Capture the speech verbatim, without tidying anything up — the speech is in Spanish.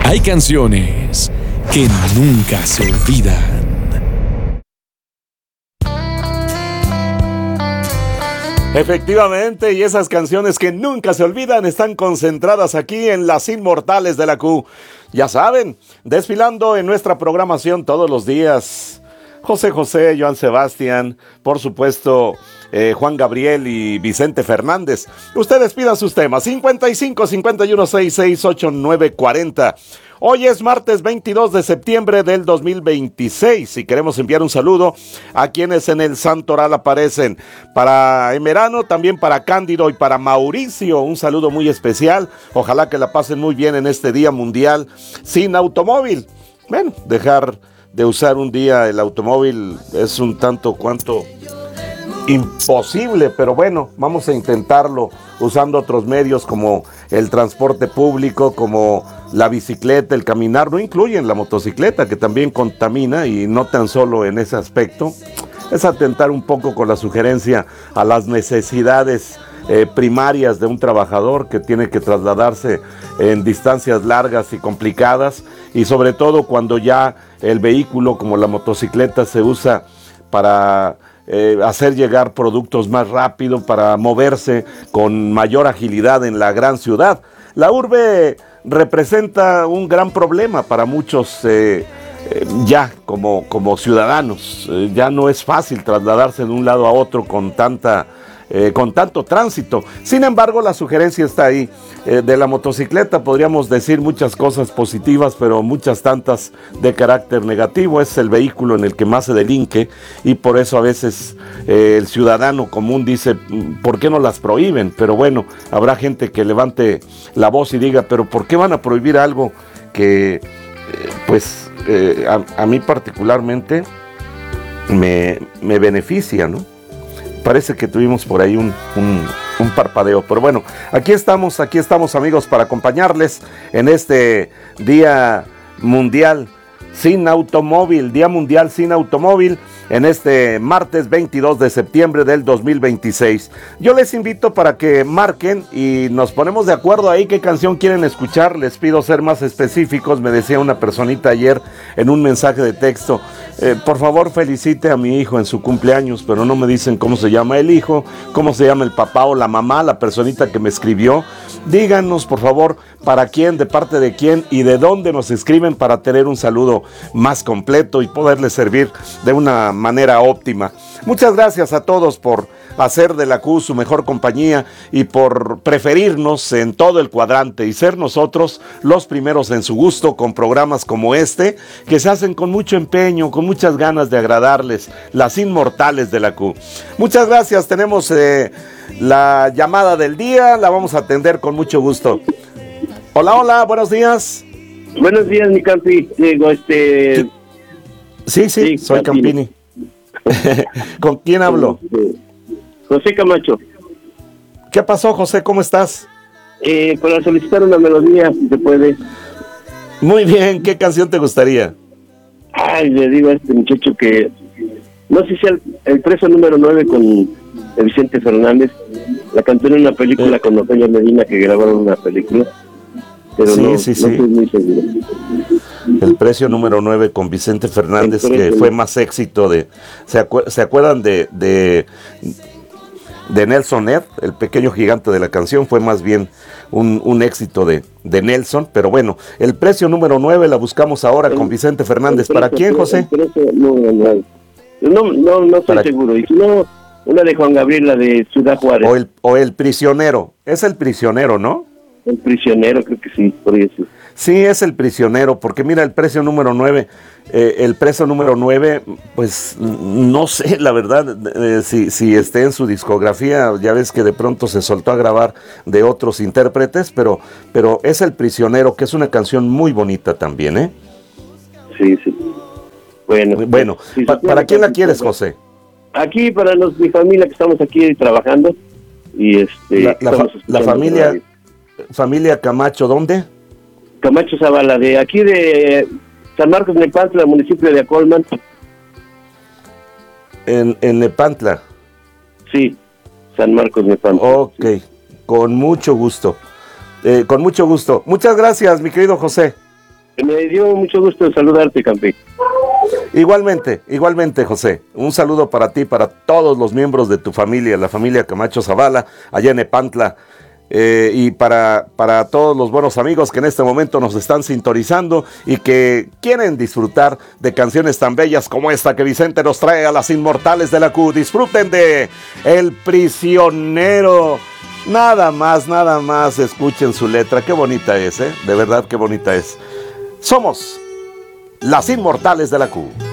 Hay canciones que nunca se olvidan. Efectivamente, y esas canciones que nunca se olvidan están concentradas aquí en Las Inmortales de la Q. Ya saben, desfilando en nuestra programación todos los días. José José, Joan Sebastián, por supuesto, eh, Juan Gabriel y Vicente Fernández. Ustedes pidan sus temas, cincuenta y cinco, cincuenta y uno, sesenta y seis, ochenta y nueve, cuarenta. Hoy es martes veintidós de septiembre del dos mil veintiséis y queremos enviar un saludo a quienes en el Santoral aparecen. Para Emerano, también para Cándido y para Mauricio, un saludo muy especial. Ojalá que la pasen muy bien en este Día Mundial sin Automóvil. Bueno, dejar de usar un día el automóvil es un tanto cuanto imposible, pero bueno, vamos a intentarlo usando otros medios como el transporte público, como la bicicleta, el caminar. No incluyen la motocicleta, que también contamina, y no tan solo en ese aspecto. Es atentar un poco con la sugerencia a las necesidades eh, primarias de un trabajador que tiene que trasladarse en distancias largas y complicadas, y sobre todo cuando ya el vehículo como la motocicleta se usa para Eh, hacer llegar productos más rápido, para moverse con mayor agilidad en la gran ciudad. La urbe representa un gran problema para muchos eh, eh, ya como, como ciudadanos. Eh, ya no es fácil trasladarse de un lado a otro con tanta Eh, con tanto tránsito. Sin embargo, la sugerencia está ahí. Eh, de la motocicleta podríamos decir muchas cosas positivas, pero muchas tantas de carácter negativo. Es el vehículo en el que más se delinque, y por eso a veces eh, el ciudadano común dice, ¿por qué no las prohíben? Pero bueno, habrá gente que levante la voz y diga, pero ¿por qué van a prohibir algo que eh, pues eh, a, a mí particularmente me, me beneficia, ¿no? Parece que tuvimos por ahí un, un, un parpadeo, pero bueno, aquí estamos, aquí estamos amigos para acompañarles en este Día Mundial Sin Automóvil, Día Mundial Sin Automóvil, en este martes veintidós de septiembre del dos mil veintiséis. Yo les invito para que marquen y nos ponemos de acuerdo ahí qué canción quieren escuchar. Les pido ser más específicos. Me decía una personita ayer en un mensaje de texto, eh, por favor felicite a mi hijo en su cumpleaños, pero no me dicen cómo se llama el hijo, cómo se llama el papá o la mamá, la personita que me escribió. Díganos por favor para quién, de parte de quién y de dónde nos escriben, para tener un saludo más completo y poderles servir de una manera óptima. Muchas gracias a todos por hacer de la Q su mejor compañía y por preferirnos en todo el cuadrante y ser nosotros los primeros en su gusto con programas como este, que se hacen con mucho empeño, con muchas ganas de agradarles, Las Inmortales de la Q. Muchas gracias. Tenemos eh, la llamada del día, la vamos a atender con mucho gusto. Hola, hola, buenos días. Buenos días, mi Campi. Digo, este... Sí, sí, sí, soy Campini. ¿Con quién hablo? José Camacho. ¿Qué pasó, José? ¿Cómo estás? Eh, para solicitar una melodía, si se puede. Muy bien, ¿qué canción te gustaría? Ay, le digo a este muchacho que... No sé si el, el preso número nueve con Vicente Fernández. La cantó en una película eh. con Ofelia Medina, que grabaron una película. Pero sí, no, sí, no sí. estoy muy seguro. El precio número nueve con Vicente Fernández, que fue más éxito de... ¿Se, acu- ¿se acuerdan de, de, de Nelson Ed? El pequeño gigante de la canción fue más bien un, un éxito de, de Nelson, pero bueno, el precio número nueve la buscamos ahora el, con Vicente Fernández. ¿Para quién, José? El precio número nueve. No, no, no estoy seguro. Y si no, una de Juan Gabriel, la de Ciudad Juárez. O el, o el prisionero. Es el prisionero, ¿no? El prisionero, creo que sí, podría ser. Sí, es el prisionero, porque mira, el precio número nueve, eh, el precio número nueve, pues no sé, la verdad, eh, si, si esté en su discografía. Ya ves que de pronto se soltó a grabar de otros intérpretes, pero, pero es el prisionero, que es una canción muy bonita también, ¿eh? Sí, sí. Bueno, bueno si pa- ¿para quién la quieres, José? Aquí, para los, mi familia, que estamos aquí trabajando, y este... La, la, fa- la familia... Familia Camacho, ¿dónde? Camacho Zavala, de aquí de San Marcos, Nepantla, municipio de Acolman. En, en Nepantla. Sí, San Marcos, Nepantla. Ok, sí. Con mucho gusto. Eh, con mucho gusto. Muchas gracias, mi querido José. Me dio mucho gusto saludarte, Campe. Igualmente, igualmente, José. Un saludo para ti, para todos los miembros de tu familia, la familia Camacho Zavala, allá en Epantla. Eh, y para, para todos los buenos amigos que en este momento nos están sintonizando y que quieren disfrutar de canciones tan bellas como esta que Vicente nos trae a las inmortales de la Q. Disfruten de El Prisionero. Nada más, nada más, escuchen su letra. Qué bonita es, ¿eh? De verdad, qué bonita es. Somos las inmortales de la Q.